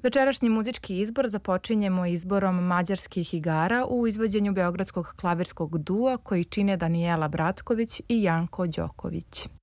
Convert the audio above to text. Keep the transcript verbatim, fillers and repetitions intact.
Večerašnji muzički izbor započinjemo izborom mađarskih igara u izvođenju beogradskog klavirskog dua koji čine Danijela Bratković i Janko Đoković.